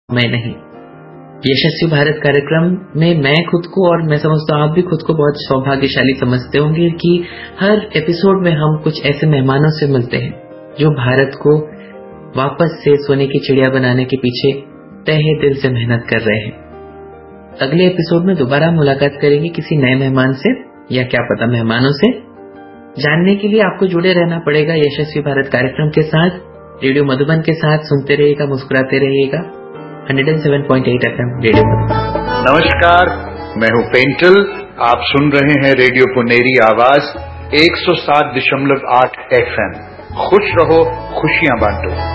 मैं नहीं। यशस्वी भारत कार्यक्रम में मैं खुद को, और मैं समझता हूँ आप भी खुद को बहुत सौभाग्यशाली समझते होंगे कि हर एपिसोड में हम कुछ ऐसे मेहमानों से मिलते हैं जो भारत को वापस से सोने की चिड़िया बनाने के पीछे तहे दिल से मेहनत कर रहे हैं। अगले एपिसोड में दोबारा मुलाकात करेंगे किसी नए मेहमान से, या क्या पता मेहमानों से। जानने के लिए आपको जुड़े रहना पड़ेगा यशस्वी भारत कार्यक्रम के साथ, रेडियो मधुबन के साथ। सुनते रहिएगा, मुस्कुराते रहिएगा। 107.8 FM रेडियो मधुबन। नमस्कार, मैं हूं पेंटल। आप सुन रहे हैं रेडियो पुनेरी आवाज 107.8 FM। खुश रहो, खुशियां बांटो।